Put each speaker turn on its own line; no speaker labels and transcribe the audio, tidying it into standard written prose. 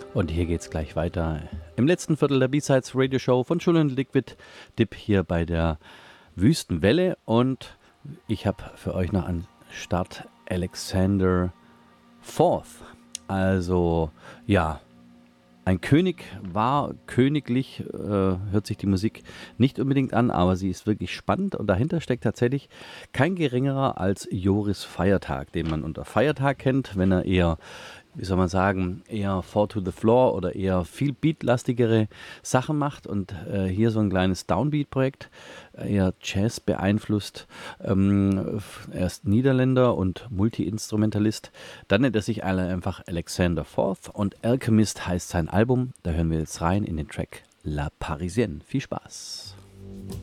Und hier geht's gleich weiter. Im letzten Viertel der B-Sides Radio Show von Julian Liquid Dip hier bei der Wüstenwelle. Und ich habe für euch noch an Start Alexander Fourth. Also, ja, ein König war königlich, hört sich die Musik nicht unbedingt an, aber sie ist wirklich spannend und dahinter steckt tatsächlich kein geringerer als Joris Feiertag, den man unter Feiertag kennt, wenn er eher, wie soll man sagen, eher Four to the Floor oder eher viel beatlastigere Sachen macht und hier so ein kleines Downbeat-Projekt, eher Jazz beeinflusst. Er ist Niederländer und Multi-Instrumentalist. Dann nennt er sich einfach Alexander Fourth und Alchemist heißt sein Album. Da hören wir jetzt rein in den Track La Parisienne. Viel Spaß!